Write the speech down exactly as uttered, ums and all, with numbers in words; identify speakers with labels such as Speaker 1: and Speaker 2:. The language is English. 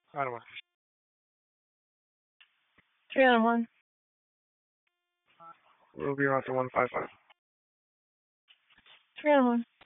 Speaker 1: I don't want.
Speaker 2: Three on one.
Speaker 1: We'll be around to one five five.
Speaker 2: Three on one.